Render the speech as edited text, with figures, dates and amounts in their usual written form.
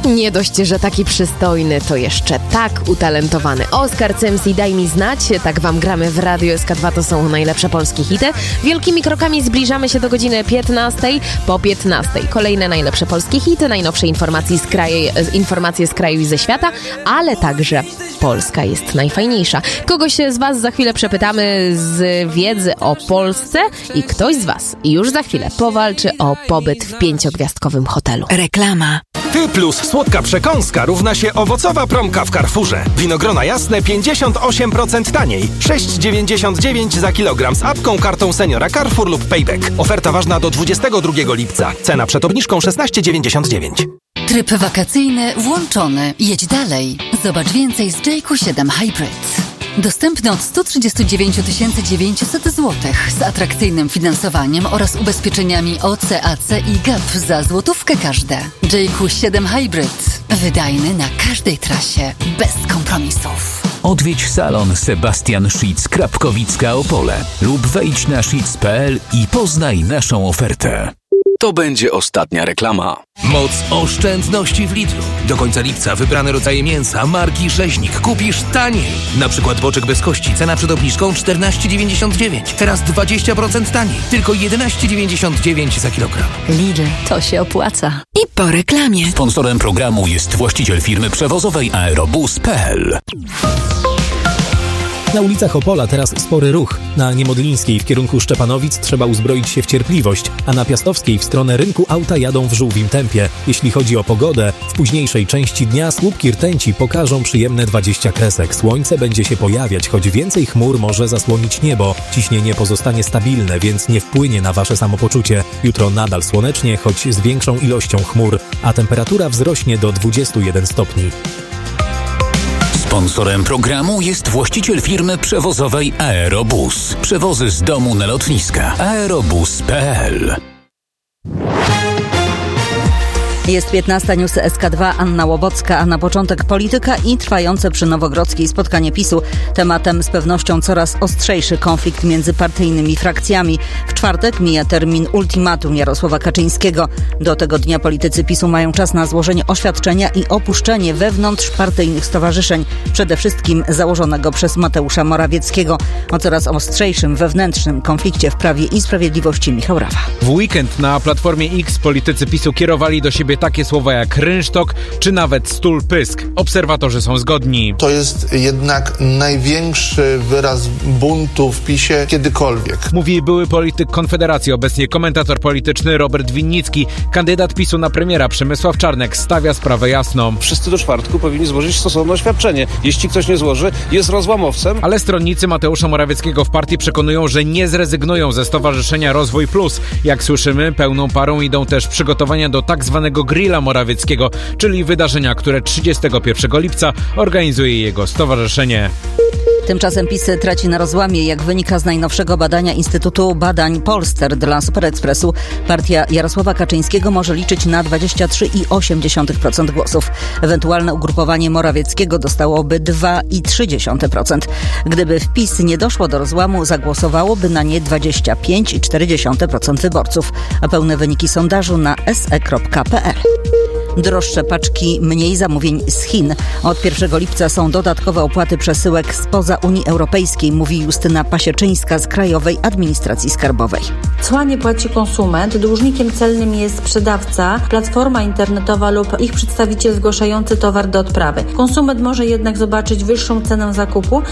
Nie dość, że taki przystojny, to jeszcze tak utalentowany. Oskar Cemsi, Daj mi znać. Tak wam gramy w Radiu SK2, to są najlepsze polskie hity. Wielkimi krokami zbliżamy się do godziny 15. Po 15 kolejne najlepsze polskie hity, najnowsze informacje z kraju i ze świata, ale także Polska jest najfajniejsza. Kogoś z was za chwilę przepytamy z wiedzy o Polsce i ktoś z was już za chwilę powalczy o pobyt w 5-gwiazdkowym hotelu. Reklama. Ty plus słodka przekąska równa się owocowa promka w Carrefourze. Winogrona jasne 58% taniej. 6,99 za kilogram z apką, kartą seniora Carrefour lub Payback. Oferta ważna do 22 lipca. Cena przed obniżką 16,99. Tryb wakacyjny włączony. Jedź dalej. Zobacz więcej z JQ7 Hybrid. Dostępny od 139 900 zł z atrakcyjnym finansowaniem oraz ubezpieczeniami OC, AC i GAP za złotówkę każde. JQ7 Hybrid. Wydajny na każdej trasie, bez kompromisów. Odwiedź salon Sebastian Schitz Krapkowicka Opole lub wejdź na schitz.pl i poznaj naszą ofertę. To będzie ostatnia reklama. Moc oszczędności w Lidlu. Do końca lipca wybrane rodzaje mięsa marki Rzeźnik kupisz taniej. Na przykład boczek bez kości, cena przed obniżką 14,99. Teraz 20% taniej. Tylko 11,99 za kilogram. Lidl, to się opłaca. I po reklamie. Sponsorem programu jest właściciel firmy przewozowej Aerobus.pl. Na ulicach Opola teraz spory ruch. Na Niemodlińskiej w kierunku Szczepanowic trzeba uzbroić się w cierpliwość, a na Piastowskiej w stronę rynku auta jadą w żółwim tempie. Jeśli chodzi o pogodę, w późniejszej części dnia słupki rtęci pokażą przyjemne 20 kresek. Słońce będzie się pojawiać, choć więcej chmur może zasłonić niebo. Ciśnienie pozostanie stabilne, więc nie wpłynie na wasze samopoczucie. Jutro nadal słonecznie, choć z większą ilością chmur, a temperatura wzrośnie do 21 stopni. Sponsorem programu jest właściciel firmy przewozowej Aerobus. Przewozy z domu na lotniska. Aerobus.pl. Jest 15, newsy SK2, Anna Łobocka, a na początek polityka i trwające przy Nowogrodzkiej spotkanie PiS-u. Tematem z pewnością coraz ostrzejszy konflikt między partyjnymi frakcjami. W czwartek mija termin ultimatum Jarosława Kaczyńskiego. Do tego dnia politycy PiS-u mają czas na złożenie oświadczenia i opuszczenie wewnątrzpartyjnych stowarzyszeń, przede wszystkim założonego przez Mateusza Morawieckiego. O coraz ostrzejszym wewnętrznym konflikcie w Prawie i Sprawiedliwości Michał Rawa. W weekend na Platformie X politycy PiS-u kierowali do siebie takie słowa jak rynsztok czy nawet stul pysk. Obserwatorzy są zgodni. To jest jednak największy wyraz buntu w PiS-ie kiedykolwiek. Mówi były polityk Konfederacji, obecnie komentator polityczny Robert Winnicki. Kandydat PiS-u na premiera Przemysław Czarnek stawia sprawę jasno. Wszyscy do czwartku powinni złożyć stosowne oświadczenie. Jeśli ktoś nie złoży, jest rozłamowcem. Ale stronnicy Mateusza Morawieckiego w partii przekonują, że nie zrezygnują ze Stowarzyszenia Rozwój Plus. Jak słyszymy, pełną parą idą też przygotowania do tak zwanego Grilla Morawieckiego, czyli wydarzenia, które 31 lipca organizuje jego stowarzyszenie. Tymczasem PiS traci na rozłamie. Jak wynika z najnowszego badania Instytutu Badań Polster dla Super Expressu, partia Jarosława Kaczyńskiego może liczyć na 23,8% głosów. Ewentualne ugrupowanie Morawieckiego dostałoby 2,3%. Gdyby w PiS nie doszło do rozłamu, zagłosowałoby na nie 25,4% wyborców. A pełne wyniki sondażu na se.pl. Droższe paczki, mniej zamówień z Chin. Od 1 lipca są dodatkowe opłaty przesyłek spoza Unii Europejskiej, mówi Justyna Pasieczyńska z Krajowej Administracji Skarbowej. Cła nie płaci konsument, dłużnikiem celnym jest sprzedawca, platforma internetowa lub ich przedstawiciel zgłaszający towar do odprawy. Konsument może jednak zobaczyć wyższą cenę zakupu,